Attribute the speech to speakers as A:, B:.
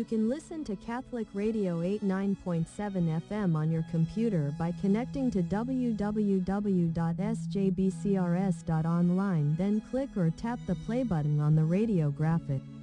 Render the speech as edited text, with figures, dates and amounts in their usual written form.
A: You can listen to Catholic Radio 89.7 FM on your computer by connecting to www.sjbcrs.online, then click or tap the play button on the radio graphic.